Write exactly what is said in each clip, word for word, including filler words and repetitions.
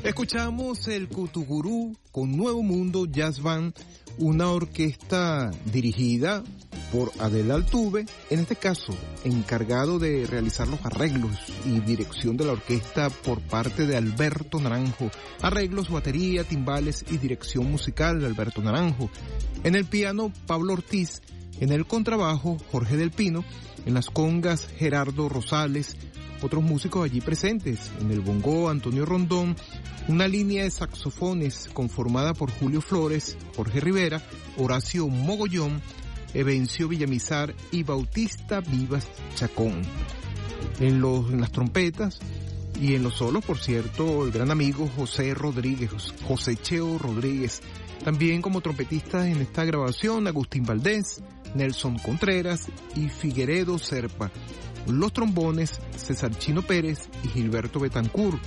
Escuchamos el Cutugurú con Nuevo Mundo Jazz Band, una orquesta dirigida por Abel Altuve, en este caso encargado de realizar los arreglos y dirección de la orquesta por parte de Alberto Naranjo. Arreglos, batería, timbales y dirección musical de Alberto Naranjo. En el piano, Pablo Ortiz. En el contrabajo, Jorge del Pino. En las congas, Gerardo Rosales. Otros músicos allí presentes. En el bongo, Antonio Rondón. Una línea de saxofones conformada por Julio Flores, Jorge Rivera, Horacio Mogollón, Evencio Villamizar y Bautista Vivas Chacón. En, los, en las trompetas y en los solos, por cierto, el gran amigo José Rodríguez, José Cheo Rodríguez. También como trompetistas en esta grabación, Agustín Valdés, Nelson Contreras y Figueredo Serpa. Los trombones, César Chino Pérez y Gilberto Betancourt.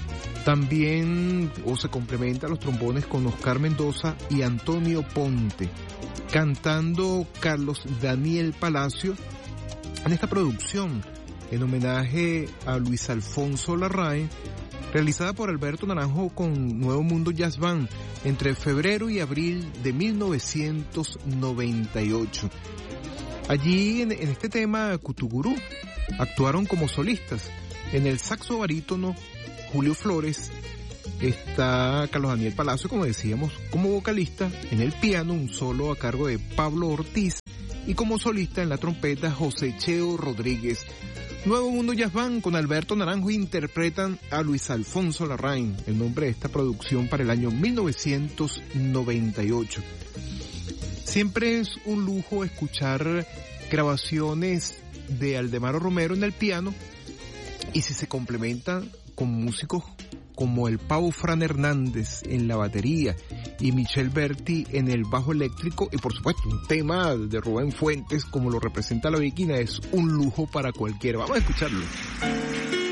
También o se complementa los trombones con Oscar Mendoza y Antonio Ponte. Cantando Carlos Daniel Palacio en esta producción en homenaje a Luis Alfonso Larraín, realizada por Alberto Naranjo con Nuevo Mundo Jazz Band entre febrero y abril de mil novecientos noventa y ocho. Allí en, en este tema Cutugurú actuaron como solistas. En el saxo barítono Julio Flores, está Carlos Daniel Palacio, como decíamos, como vocalista. En el piano un solo a cargo de Pablo Ortiz y como solista en la trompeta José Cheo Rodríguez. Nuevo Mundo Jazz Band con Alberto Naranjo interpretan a Luis Alfonso Larraín, el nombre de esta producción para el año mil novecientos noventa y ocho. Siempre es un lujo escuchar grabaciones de Aldemaro Romero en el piano y si se complementan con músicos como el Pavo Fran Hernández en la batería y Michel Berti en el bajo eléctrico y por supuesto un tema de Rubén Fuentes como lo representa la Viquina, es un lujo para cualquiera. Vamos a escucharlo.